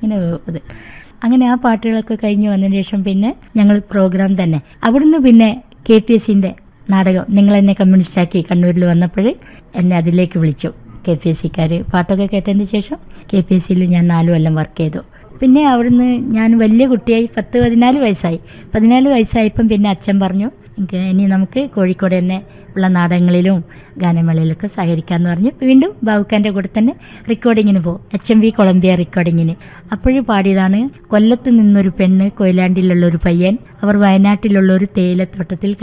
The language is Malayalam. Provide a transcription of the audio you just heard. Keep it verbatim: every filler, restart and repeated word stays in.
അങ്ങനെ ഇത് അങ്ങനെ ആ പാട്ടുകളൊക്കെ കഴിഞ്ഞ് വന്നതിന് ശേഷം പിന്നെ ഞങ്ങൾ പ്രോഗ്രാം തന്നെ അവിടുന്ന് പിന്നെ കെ പി എസ് സിന്റെ നാടകം നിങ്ങൾ എന്നെ കമ്മ്യൂണിസ്റ്റാക്കി കണ്ണൂരിൽ വന്നപ്പോൾ എന്നെ അതിലേക്ക് വിളിച്ചു കെ പി എസ് സിക്കാർ. പാട്ടൊക്കെ കേട്ടതിന് ശേഷം കെ പി എസ് സിയിൽ ഞാൻ നാലു കൊല്ലം വർക്ക് ചെയ്തു. പിന്നെ അവിടുന്ന് ഞാൻ വലിയ കുട്ടിയായി, പത്ത് പതിനാല് വയസ്സായി. പതിനാല് വയസ്സായപ്പം പിന്നെ അച്ഛൻ പറഞ്ഞു ഇനി നമുക്ക് കോഴിക്കോട് തന്നെ ഉള്ള നാടകങ്ങളിലും ഗാനമേളയിലൊക്കെ സഹകരിക്കാമെന്ന് പറഞ്ഞു. വീണ്ടും ബാബുക്കാൻ്റെ കൂടെ തന്നെ റെക്കോർഡിങ്ങിന് പോകും, എച്ച് എം വി കൊളംബിയ റെക്കോർഡിങ്ങിന്. അപ്പോഴും പാടിയതാണ് കൊല്ലത്ത് നിന്നൊരു പെണ്ണ് കൊയിലാണ്ടിലുള്ള ഒരു പയ്യൻ, അവർ വയനാട്ടിലുള്ള ഒരു തേയിലത്തോട്ടത്തിൽ